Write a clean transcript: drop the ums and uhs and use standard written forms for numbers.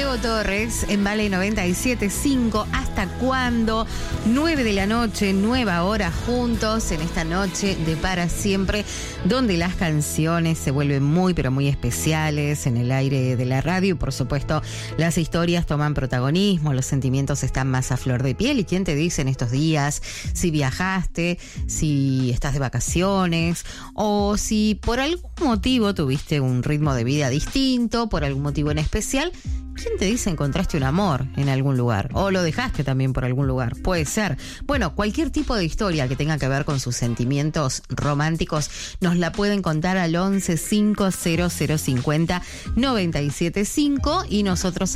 Diego Torres en Vale 97.5. ¿Hasta cuándo? 9 de la noche, nueva hora juntos en esta noche de para siempre, donde las canciones se vuelven muy, pero muy especiales en el aire de la radio y por supuesto las historias toman protagonismo, los sentimientos están más a flor de piel. ¿Y quién te dice en estos días si viajaste, si estás de vacaciones o si por algún motivo tuviste un ritmo de vida distinto, por algún motivo en especial? ¿Quién te dice encontraste un amor en algún lugar? O lo dejaste también por algún lugar. Puede ser. Bueno, cualquier tipo de historia que tenga que ver con sus sentimientos románticos nos la pueden contar al 11 50 97 5 y nosotros